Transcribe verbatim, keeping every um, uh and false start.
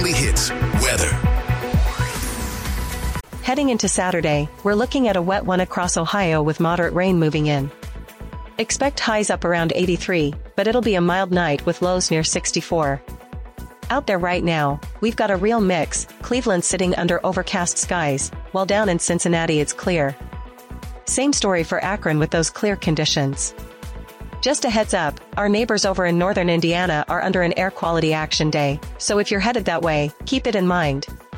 Weekly Hits weather. Heading into Saturday, we're looking at a wet one across Ohio with moderate rain moving in. Expect highs up around eighty-three, but it'll be a mild night with lows near sixty-four. Out there right now, we've got a real mix, Cleveland sitting under overcast skies, while down in Cincinnati it's clear. Same story for Akron with those clear conditions. Just a heads up, our neighbors over in northern Indiana are under an air quality action day, so if you're headed that way, keep it in mind.